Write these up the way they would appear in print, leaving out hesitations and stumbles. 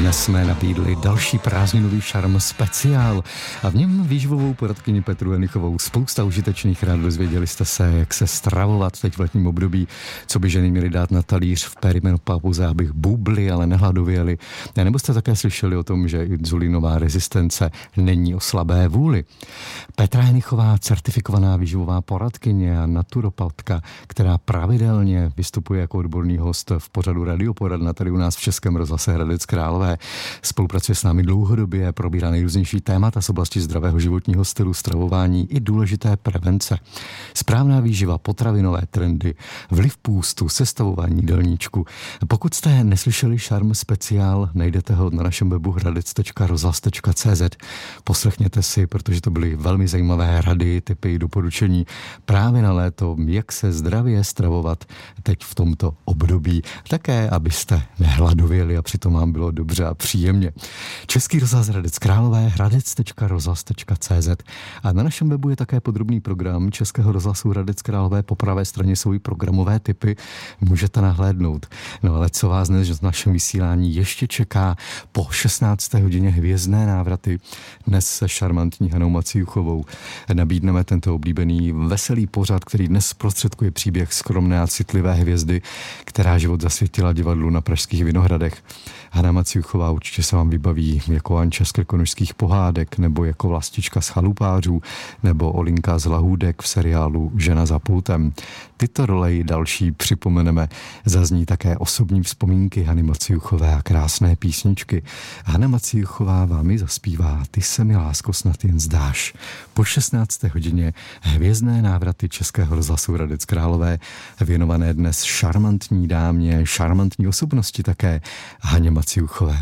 Dnes jsme nabídli další prázdninový šarm speciál a v něm výživovou poradkyni Petru Jenichovou. Spousta užitečných rád, dozvěděli jste se, jak se stravovat teď v letním období, co by ženy měly dát na talíř v perimenopauze, abych bubli, ale nehladověli. A nebo jste také slyšeli o tom, že inzulinová rezistence není o slabé vůli. Petra Jenichová, certifikovaná výživová poradkyně a naturopatka, která pravidelně vystupuje jako odborný host v pořadu Radioporadna tady u nás v Českém rozhlase Hradec Králové. Spolupracuje s námi dlouhodobě, probírá nejrůznější témata z oblasti zdravého životního stylu, stravování i důležité prevence. Správná výživa, potravinové trendy, vliv půstu, sestavování jídelníčku. Pokud jste neslyšeli šarm speciál, najdete ho na našem webu hradec.rozhlas.cz. Poslechněte si, protože to byly velmi zajímavé rady, tipy, doporučení právě na léto, jak se zdravě stravovat teď v tomto období. Také, abyste nehladověli a přitom vám bylo dobře a příjemně. Český rozhlas Hradec Králové, hradec.rozhlas.cz. A na našem webu je také podrobný program Českého rozhlasu Hradec Králové. Po pravé straně jsou i programové tipy, můžete nahlédnout. No ale co vás dnes v našem vysílání ještě čeká? Po 16. hodině hvězdné návraty dnes se šarmantní Hanou Macijuchovou nabídneme tento oblíbený veselý pořad, který dnes zprostředkuje příběh skromné a citlivé hvězdy, která život zasvětila divadlu na pražských Vinohradech. Hana Macijuchová určitě se vám vybaví jako Anča z Krkonošských pohádek, nebo jako Vlastička z Chalupářů, nebo Olinka z Lahůdek v seriálu Žena za pultem. Tyto role i další připomeneme. Zazní také osobní vzpomínky Hany Macijuchové a krásné písničky. Hana Macijuchová vám ji zaspívá Ty se mi, lásko, snad jen zdáš. Po 16. hodině hvězdné návraty Českého rozhlasu Hradec Králové, věnované dnes šarmantní dámě, šarmantní osobnosti také Haně Macijuchové.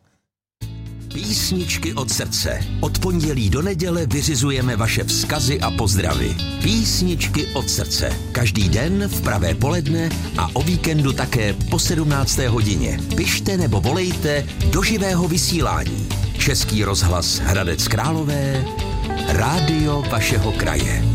Písničky od srdce. Od pondělí do neděle vyřizujeme vaše vzkazy a pozdravy. Písničky od srdce. Každý den v pravé poledne a o víkendu také po 17. hodině. Pište nebo volejte do živého vysílání. Český rozhlas Hradec Králové, rádio vašeho kraje.